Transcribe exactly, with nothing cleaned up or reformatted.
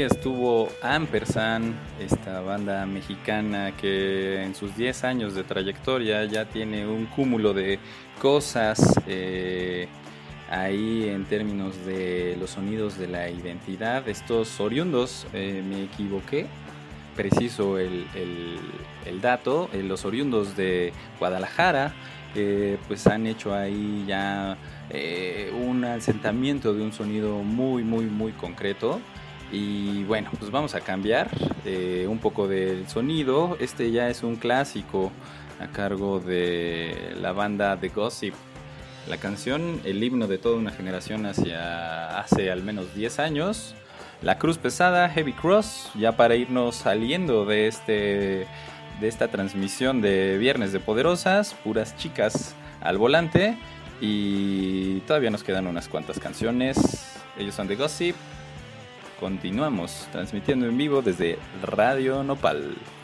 estuvo Ampersand, esta banda mexicana que en sus diez años de trayectoria ya tiene un cúmulo de cosas eh, ahí en términos de los sonidos de la identidad. Estos oriundos, eh, me equivoqué, preciso el, el, el dato, eh, los oriundos de Guadalajara, eh, pues han hecho ahí ya eh, un asentamiento de un sonido muy, muy, muy concreto. Y bueno, pues vamos a cambiar eh, un poco del sonido. Este ya es un clásico a cargo de la banda The Gossip. La canción, el himno de toda una generación hacia hace al menos diez años. La Cruz Pesada, Heavy Cross, ya para irnos saliendo de este de esta transmisión de Viernes de Poderosas, puras chicas al volante. Y todavía nos quedan unas cuantas canciones. Ellos son The Gossip. Continuamos transmitiendo en vivo desde Radio Nopal.